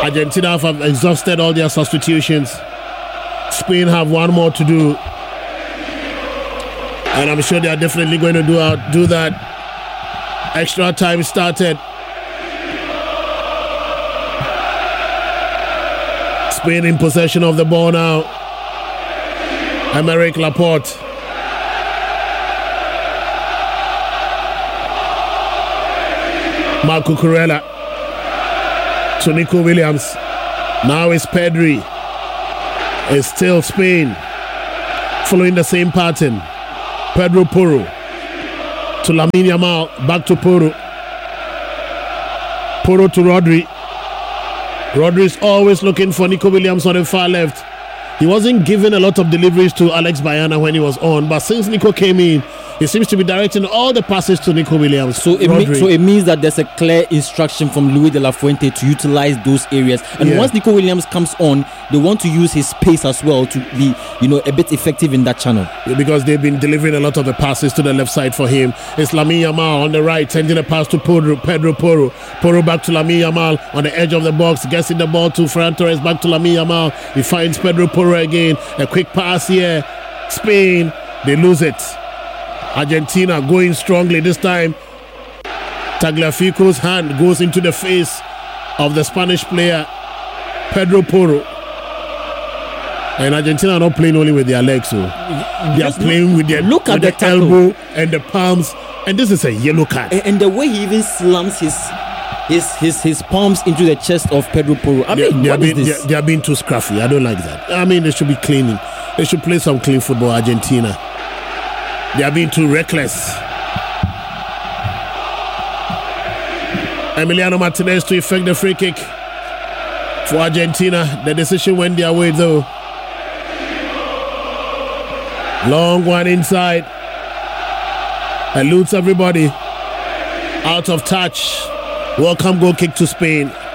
Argentina have exhausted all their substitutions. Spain have one more to do. And I'm sure they are definitely going to do that. Extra time started. Spain in possession of the ball now. Aymeric Laporte. Marco Corella to Nico Williams. Now it's Pedri. It's still Spain following the same pattern. Pedro Porro to Lamine Yamal. Back to Porro. Porro to Rodri. Rodri is always looking for Nico Williams on the far left. He wasn't giving a lot of deliveries to Alex Bayana when he was on, but since Nico came in, he seems to be directing all the passes to Nico Williams. So it means that there's a clear instruction from Luis de la Fuente to utilize those areas. And once Nico Williams comes on, they want to use his pace as well to be, a bit effective in that channel. Yeah, because they've been delivering a lot of the passes to the left side for him. It's Lamine Yamal on the right, sending a pass to Pedro Porro. Porro back to Lamine Yamal on the edge of the box, getting the ball to Ferran Torres, back to Lamine Yamal. He finds Pedro Porro again. A quick pass here. Spain, they lose it. Argentina going strongly this time. Tagliafico's hand goes into the face of the Spanish player Pedro Porro. And Argentina are not playing only with their legs, so they are playing with their elbow and the palms. And this is a yellow card. And the way he even slams his palms into the chest of Pedro Porro. They are being too scruffy. I don't like that. I mean, they should be cleaning. They should play some clean football, Argentina. They are being too reckless. Emiliano Martinez to effect the free kick for Argentina. The decision went their way though. Long one inside. Eludes everybody. Out of touch. Welcome goal kick to Spain.